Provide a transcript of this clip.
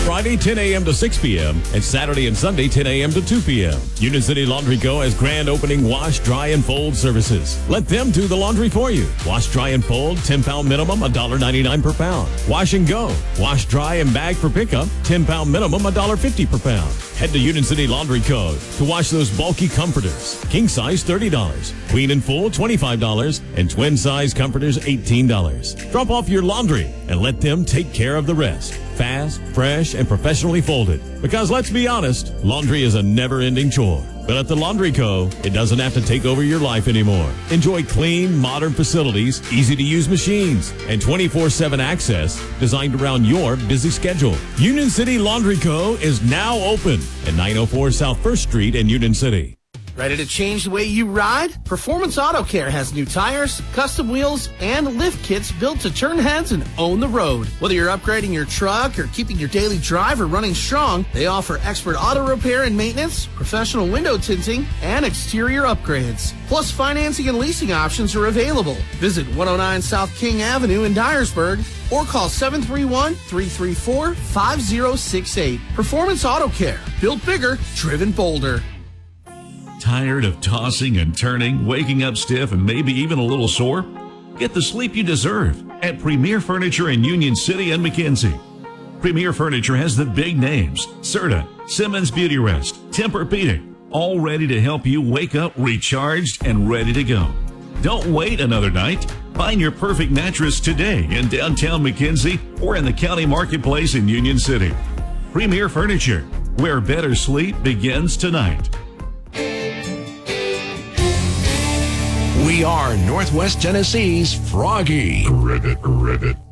Friday, 10 a.m. to 6 p.m. and Saturday and Sunday, 10 a.m. to 2 p.m. Union City Laundry Co. has grand opening wash, dry, and fold services. Let them do the laundry for you. Wash, dry, and fold, 10-pound minimum, $1.99 per pound. Wash and go. Wash, dry, and bag for pickup, 10-pound minimum, $1.50 per pound. Head to Union City Laundry Co. to wash those bulky comforters. King size, $30. Queen and full, $25. And twin size comforters, $18. Drop off your laundry and let them take care of the rest. Fast, fresh, and professionally folded. Because let's be honest, laundry is a never-ending chore. But at the Laundry Co., it doesn't have to take over your life anymore. Enjoy clean, modern facilities, easy-to-use machines, and 24/7 access designed around your busy schedule. Union City Laundry Co. is now open at 904 South 1st Street in Union City. Ready to change the way you ride? Performance Auto Care has new tires, custom wheels, and lift kits built to turn heads and own the road. Whether you're upgrading your truck or keeping your daily drive or running strong, they offer expert auto repair and maintenance, professional window tinting, and exterior upgrades. Plus, financing and leasing options are available. Visit 109 South King Avenue in Dyersburg or call 731-334-5068. Performance Auto Care. Built bigger, driven bolder. Tired of tossing and turning, waking up stiff, and maybe even a little sore? Get the sleep you deserve at Premier Furniture in Union City and McKenzie. Premier Furniture has the big names: Serta, Simmons Beauty Rest, Tempur-Pedic, all ready to help you wake up recharged and ready to go. Don't wait another night. Find your perfect mattress today in downtown McKenzie or in the County Marketplace in Union City. Premier Furniture, where better sleep begins tonight. We are Northwest Tennessee's Froggy. Ribbit.